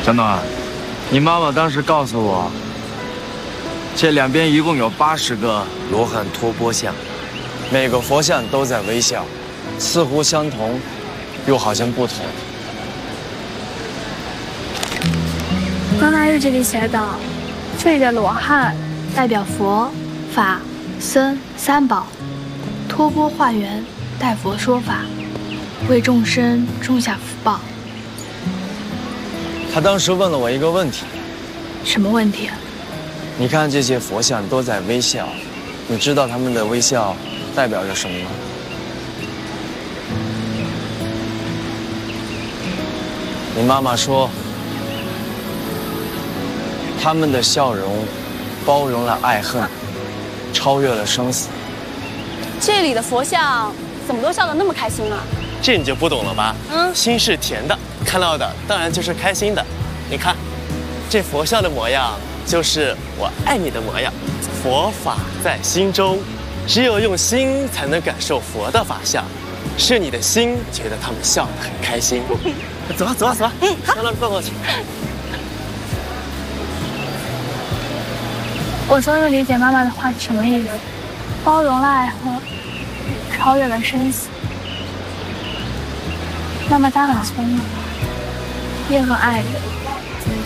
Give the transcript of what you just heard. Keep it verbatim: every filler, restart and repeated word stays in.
小暖，你妈妈当时告诉我，这两边一共有八十个罗汉托钵像，每个佛像都在微笑，似乎相同，又好像不同。 刚才日记里写道，这里的罗汉代表佛、法、僧三宝，托钵化缘，代佛说法，为众生种下福报。 他当时问了我一个问题。 什么问题？ 你看这些佛像都在微笑，你知道他们的微笑代表着什么吗？你妈妈说，他们的笑容包容了爱恨，超越了生死。 这里的佛像怎么都笑得那么开心啊？ 这你就不懂了吧？嗯，心是甜的，看到的当然就是开心的。你看，这佛像的模样就是我爱你的模样。佛法在心中，只有用心才能感受佛的法相。是你的心觉得他们笑得很开心。走啊走啊走啊！嗯，好，让过过去。 我终于理解妈妈的话是什么意思，包容了爱恨，超越了生死。妈妈她很聪明，也很爱人。